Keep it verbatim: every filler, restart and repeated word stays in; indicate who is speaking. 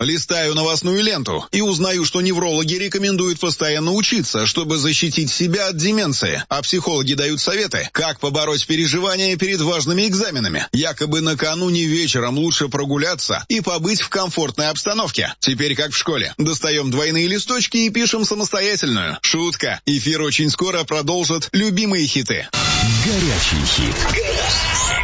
Speaker 1: Листаю новостную ленту и узнаю, что неврологи рекомендуют постоянно учиться, чтобы защитить себя от деменции, а психологи дают советы, как побороть переживания перед важными экзаменами. Якобы накануне вечером лучше прогуляться и побыть в комфортной обстановке. Теперь как в школе. Достаем двойные листочки и пишем самостоятельную. Шутка. Эфир очень скоро продолжит любимые хиты.
Speaker 2: Горячий хит.